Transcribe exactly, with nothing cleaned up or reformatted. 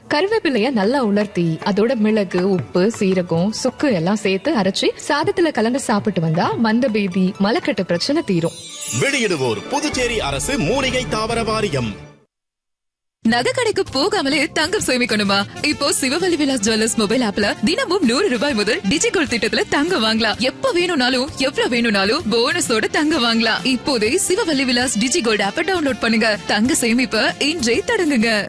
கருவேப்பிலைய நல்லா உலர்த்தி அதோட மிளகு, உப்பு, சீரகம், சுக்கு எல்லாம் சேர்த்து அரைச்சி சாதத்துல கலந்து சாப்பிட்டு வந்தா மந்த பேதி, மலக்கட்டு பிரச்சனை தீரும். வெளியிடுவோர் புதுச்சேரி அரசு மூலிகை தாவர வாரியம். நகை கடைக்கு போகாமலே தங்கம் சேமிக்கணுமா? இப்போ சிவவல்லி விலாஸ் ஜுவல்லர்ஸ் மொபைல் ஆப்ல தினமும் நூறு ரூபாய் முதல் டிஜிகோல்ட் திட்டத்துல தங்கம் வாங்கலாம். எப்ப வேணும்னாலும் எவ்வளவு வேணும்னாலும் போனஸோட தங்கம் வாங்கலாம். இப்போதே சிவவல்லி விலாஸ் டிஜிகோல்ட் ஆப்பை டவுன்லோட் பண்ணுங்க. தங்க சேமிப்ப இன்றே தொடங்குங்க.